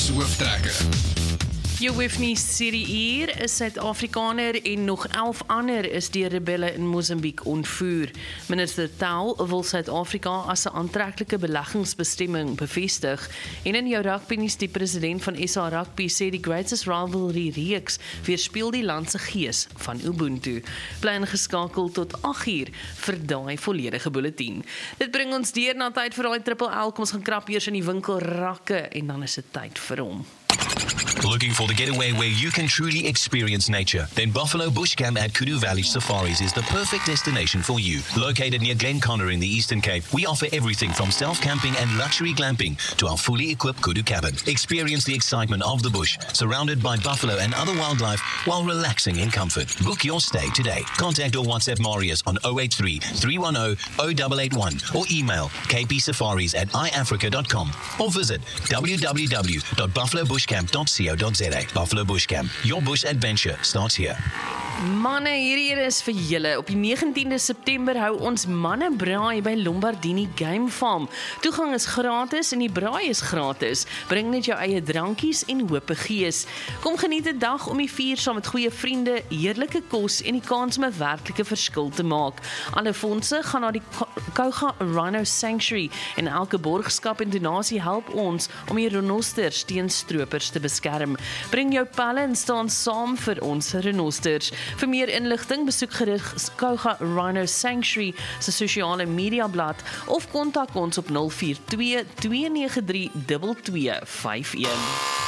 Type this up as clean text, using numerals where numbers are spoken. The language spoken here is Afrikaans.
Nuushooftrekker. Jou Whitney Sirier, 'n Suid-Afrikaner en nog 11 ander is deur rebelle in Mosambiek ontvoer. Minister Tau wil Suid-Afrika as 'n aantreklike beleggingsbestemming bevestig. En in jou rugbynuus, die president van SA Rugby sê die Greatest Rivalry reeks weerspieël die land se gees van Ubuntu. Bly ingeskakel tot 8uur vir daai volledige bulletin. Dit bring ons deur na tyd vir daai triple L. Kom ons gaan krap eers in die winkelrakke en dan is dit tyd vir hom. Looking for the getaway where you can truly experience nature? Then Buffalo Bush Camp at Kudu Valley Safaris is the perfect destination for you. Located near Glenconnor in the Eastern Cape, we offer everything from self-camping and luxury glamping to our fully equipped Kudu cabin. Experience the excitement of the bush, surrounded by buffalo and other wildlife while relaxing in comfort. Book your stay today. Contact or WhatsApp Marius on 083 310 0881 or email kpsafaris@iafrica.com or visit www.buffalobushcamp.co.za. Buffalo Bush Camp. Your bush adventure starts here. Manne, hierdie is vir julle. Op die 19de September hou ons manne braai by Lombardini Game Farm. Toegang is gratis en die braai is gratis. Bring net jou eie drankies en hoop gees. Kom geniet 'n dag om die vuur saam met goeie vriende, heerlike kos en die kans om 'n werklike verskil te maak. Alle fondse gaan na die Kouga Rhino Sanctuary en elke borgskap en donasie help ons om die renosters teen stroopers te beskerm. Bring jou pelle en staan saam vir ons renosters. Vir meer inligting besoek gerus Kouga Rhino Sanctuary se sosiale media blad of kontak ons op 042 293 2251.